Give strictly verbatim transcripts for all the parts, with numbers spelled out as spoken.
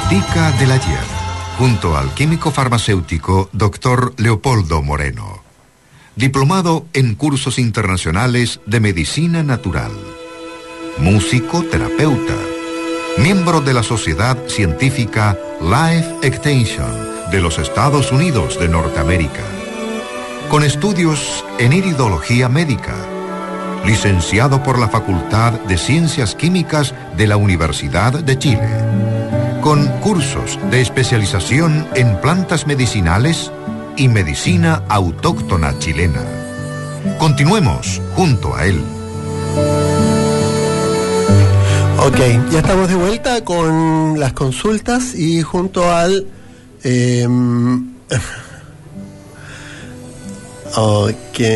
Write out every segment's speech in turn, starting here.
Botica del Ayer, junto al químico farmacéutico doctor Leopoldo Moreno, diplomado en cursos internacionales de medicina natural, músico terapeuta, miembro de la Sociedad Científica Life Extension de los Estados Unidos de Norteamérica, con estudios en iridología médica, licenciado por la Facultad de Ciencias Químicas de la Universidad de Chile, con cursos de especialización en plantas medicinales y medicina autóctona chilena. Continuemos junto a él. Ok, ya estamos de vuelta con las consultas y junto al... Eh, ok.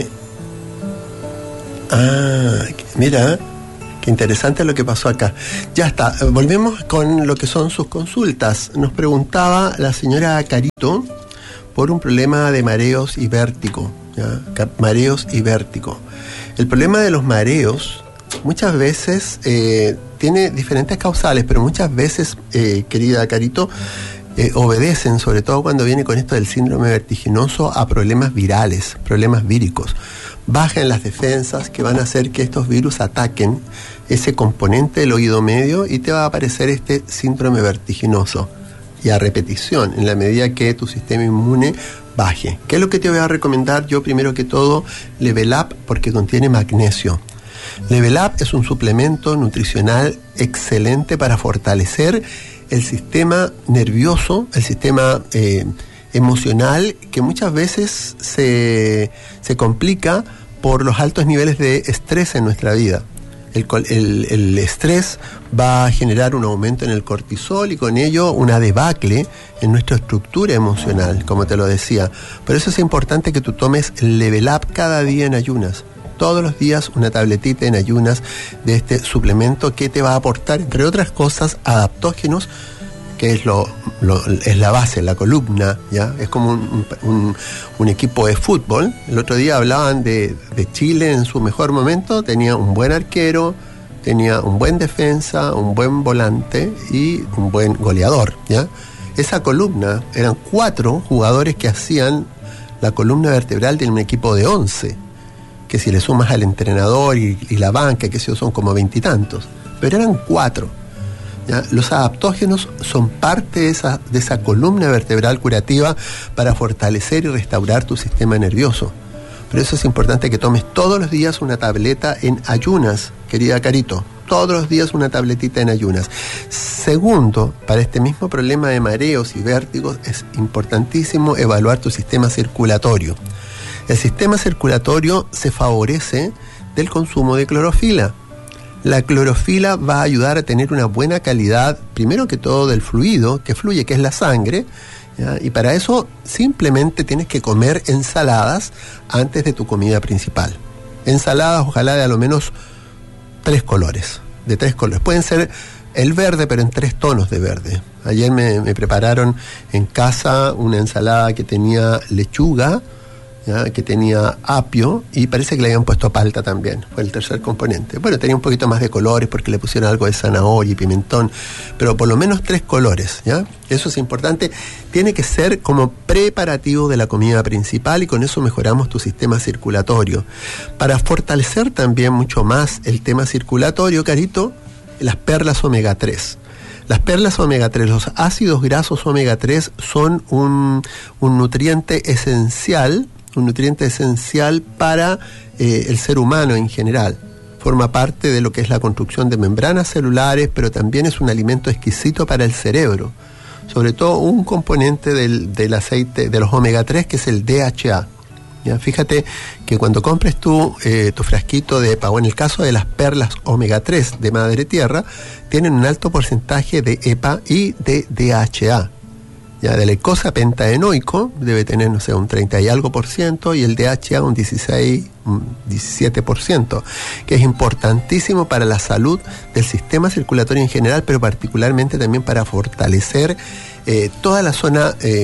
Ah, mira, qué interesante lo que pasó acá. Ya está, volvemos con lo que son sus consultas. Nos preguntaba la señora Carito por un problema de mareos y vértigo, ¿ya? Mareos y vértigo. El problema de los mareos muchas veces eh, tiene diferentes causales, pero muchas veces, eh, querida Carito, eh, obedecen, sobre todo cuando viene con esto del síndrome vertiginoso, a problemas virales, problemas víricos. Bajan las defensas que van a hacer que estos virus ataquen ese componente del oído medio y te va a aparecer este síndrome vertiginoso. Y a repetición, en la medida que tu sistema inmune baje. ¿Qué es lo que te voy a recomendar? Yo primero que todo, Level Up, porque contiene magnesio. Level Up es un suplemento nutricional excelente para fortalecer el sistema nervioso, el sistema eh, emocional, que muchas veces se, se complica por los altos niveles de estrés en nuestra vida. El, el, el estrés va a generar un aumento en el cortisol y con ello una debacle en nuestra estructura emocional, como te lo decía. Por eso es importante que tú tomes Level Up cada día en ayunas. Todos los días una tabletita en ayunas de este suplemento que te va a aportar, entre otras cosas, adaptógenos, que es lo, lo es la base, la columna, ¿ya? Es como un, un, un equipo de fútbol. El otro día hablaban de, de Chile en su mejor momento, tenía un buen arquero, tenía un buen defensa, un buen volante y un buen goleador, ¿ya? Esa columna, eran cuatro jugadores que hacían la columna vertebral de un equipo de once, que si le sumas al entrenador y, y la banca, que son como veintitantos, pero eran cuatro. ¿Ya? Los adaptógenos son parte de esa, de esa columna vertebral curativa para fortalecer y restaurar tu sistema nervioso. Por eso es importante que tomes todos los días una tableta en ayunas, querida Carito. Todos los días una tabletita en ayunas. Segundo, para este mismo problema de mareos y vértigos es importantísimo evaluar tu sistema circulatorio. El sistema circulatorio se favorece del consumo de clorofila. La clorofila va a ayudar a tener una buena calidad, primero que todo, del fluido que fluye, que es la sangre, ¿ya? Y para eso simplemente tienes que comer ensaladas antes de tu comida principal. Ensaladas, ojalá de a lo menos tres colores, de tres colores. Pueden ser el verde, pero en tres tonos de verde. Ayer me, me prepararon en casa una ensalada que tenía lechuga, ¿ya? Que tenía apio y parece que le habían puesto palta también, fue el tercer componente. Bueno, tenía un poquito más de colores porque le pusieron algo de zanahoria y pimentón, pero por lo menos tres colores, ¿ya? Eso es importante, tiene que ser como preparativo de la comida principal y con eso mejoramos tu sistema circulatorio. Para fortalecer también mucho más el tema circulatorio, Carito, las perlas omega tres. Las perlas omega tres, los ácidos grasos omega tres son un, un nutriente esencial, un nutriente esencial para eh, el ser humano en general. Forma parte de lo que es la construcción de membranas celulares, pero también es un alimento exquisito para el cerebro. Sobre todo un componente del, del aceite de los omega tres, que es el D H A. ¿Ya? Fíjate que cuando compres tú eh, tu frasquito de EPA, o en el caso de las perlas omega tres de Madre Tierra, tienen un alto porcentaje de EPA y de D H A. Ya, de glucosa pentaenoico debe tener, no sé, un treinta y algo por ciento, y el D H A un dieciséis, un diecisiete por ciento, que es importantísimo para la salud del sistema circulatorio en general, pero particularmente también para fortalecer eh, toda la zona eh,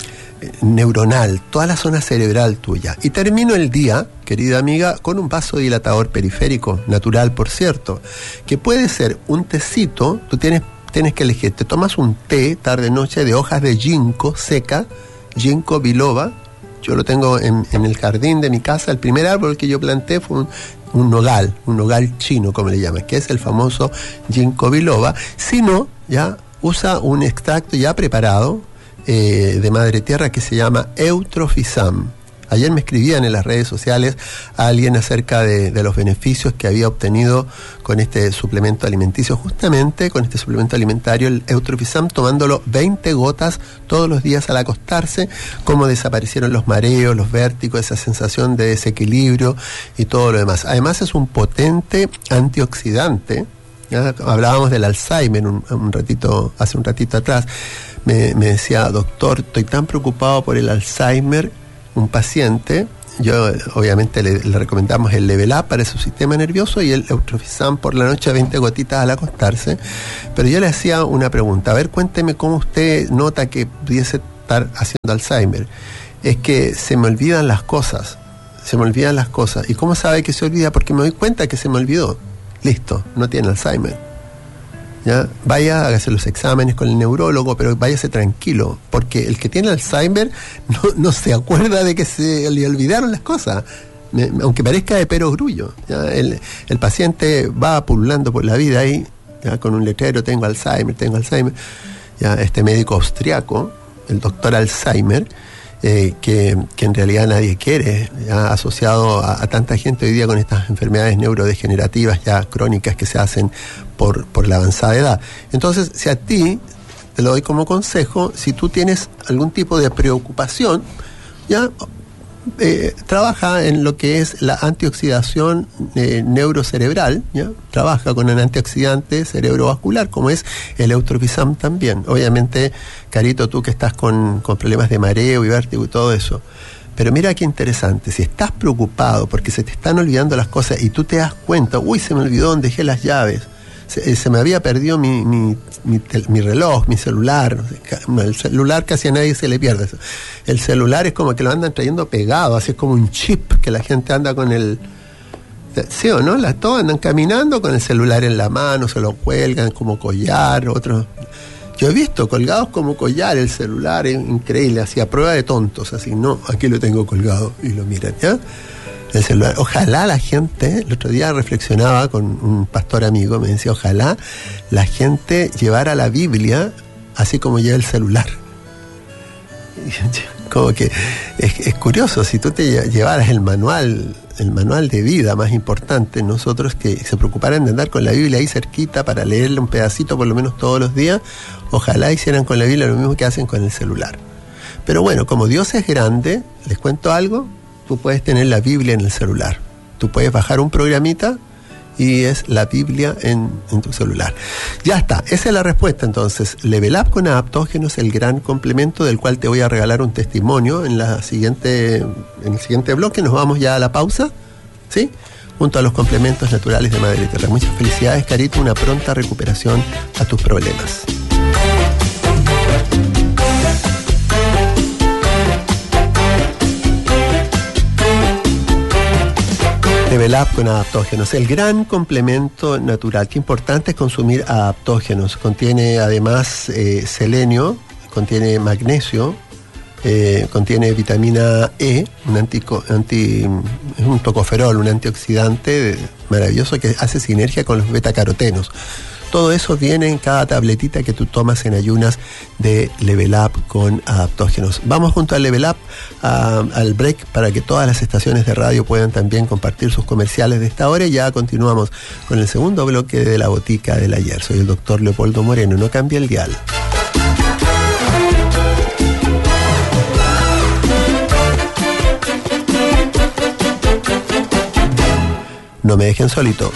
neuronal, toda la zona cerebral tuya. Y termino el día, querida amiga, con un vasodilatador periférico, natural por cierto, que puede ser un tecito. Tú tienes tienes que elegir, te tomas un té tarde-noche de hojas de ginkgo seca, ginkgo biloba. Yo lo tengo en, en el jardín de mi casa. El primer árbol que yo planté fue un, un nogal, un nogal chino, como le llaman, que es el famoso ginkgo biloba. Si no, ya usa un extracto ya preparado eh, de madre tierra que se llama Eutrophizam. Ayer me escribían en las redes sociales a alguien acerca de, de los beneficios que había obtenido con este suplemento alimenticio, justamente con este suplemento alimentario, el Eutrophizam, tomándolo veinte gotas todos los días al acostarse, cómo desaparecieron los mareos, los vértigos, esa sensación de desequilibrio y todo lo demás. Además es un potente antioxidante. Ya hablábamos del Alzheimer un, un ratito, hace un ratito atrás. Me, me decía, doctor, estoy tan preocupado por el Alzheimer. Un paciente, yo obviamente le, le recomendamos el Level Up para su sistema nervioso y el Eutrophizam por la noche, veinte gotitas al acostarse, pero yo le hacía una pregunta, a ver, cuénteme cómo usted nota que pudiese estar haciendo Alzheimer. Es que se me olvidan las cosas, se me olvidan las cosas. ¿Y cómo sabe que se olvida? Porque me doy cuenta que se me olvidó. Listo, no tiene Alzheimer. ¿Ya? Vaya, hágase los exámenes con el neurólogo, pero váyase tranquilo, porque el que tiene Alzheimer no, no se acuerda de que se le olvidaron las cosas, me, aunque parezca de perogrullo. ¿Ya? El, el paciente va pululando por la vida ahí, ¿ya? Con un letrero, tengo Alzheimer, tengo Alzheimer. ¿Ya? Este médico austriaco, el doctor Alzheimer, Eh, que, que en realidad nadie quiere, ya asociado a, a tanta gente hoy día con estas enfermedades neurodegenerativas ya crónicas que se hacen por, por la avanzada edad. Entonces, si a ti, te lo doy como consejo, si tú tienes algún tipo de preocupación, ya eh, trabaja en lo que es la antioxidación eh, neurocerebral, ¿ya? Trabaja con un antioxidante cerebrovascular, como es el Eutrophizam también. Obviamente, Carito, tú que estás con, con problemas de mareo y vértigo y todo eso. Pero mira qué interesante, si estás preocupado porque se te están olvidando las cosas y tú te das cuenta, uy, se me olvidó dónde dejé las llaves, se, se me había perdido mi, mi, mi, mi reloj, mi celular. El celular casi a nadie se le pierde. El celular es como que lo andan trayendo pegado, así es como un chip que la gente anda con el... ¿Sí o no? Las, todos andan caminando con el celular en la mano, se lo cuelgan como collar, otros... Yo he visto colgados como collar el celular, es increíble, hacía prueba de tontos, así, no, aquí lo tengo colgado, y lo miran, ¿ya? El celular. Ojalá la gente, el otro día reflexionaba con un pastor amigo, me decía, ojalá la gente llevara la Biblia así como lleva el celular. Como que es, es curioso, si tú te llevaras el manual, el manual de vida más importante, nosotros que se preocuparan de andar con la Biblia ahí cerquita para leerle un pedacito por lo menos todos los días, ojalá hicieran con la Biblia lo mismo que hacen con el celular. Pero bueno, como Dios es grande, les cuento algo, tú puedes tener la Biblia en el celular. Tú puedes bajar un programita y es la Biblia en, en tu celular. Ya está, esa es la respuesta entonces. Level Up con adaptógenos, el gran complemento del cual te voy a regalar un testimonio en la siguiente, en el siguiente bloque. Nos vamos ya a la pausa, ¿sí? Junto a los complementos naturales de Madre Tierra. Muchas felicidades, Carito, una pronta recuperación a tus problemas. Level Up con adaptógenos, el gran complemento natural. Qué importante es consumir adaptógenos. Contiene además eh, selenio, contiene magnesio, eh, contiene vitamina E, un antico, anti, es un tocoferol, un antioxidante maravilloso que hace sinergia con los betacarotenos. Todo eso viene en cada tabletita que tú tomas en ayunas de Level Up con adaptógenos. Vamos junto al Level Up a, al break para que todas las estaciones de radio puedan también compartir sus comerciales de esta hora y ya continuamos con el segundo bloque de La Botica del Ayer. Soy el doctor Leopoldo Moreno, no cambie el dial. No me dejen solito.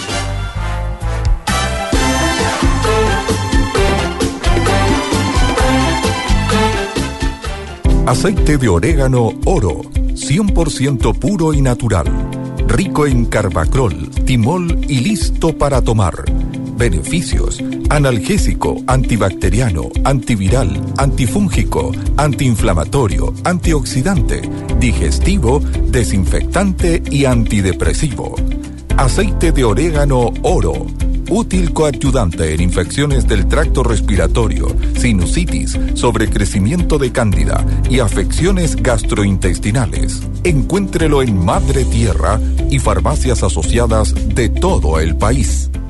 Aceite de orégano Oro, cien por ciento puro y natural, rico en carbacrol, timol y listo para tomar. Beneficios: analgésico, antibacteriano, antiviral, antifúngico, antiinflamatorio, antioxidante, digestivo, desinfectante y antidepresivo. Aceite de orégano Oro, Útil coadyuvante en infecciones del tracto respiratorio, sinusitis, sobrecrecimiento de cándida y afecciones gastrointestinales. Encuéntrelo en Madre Tierra y farmacias asociadas de todo el país.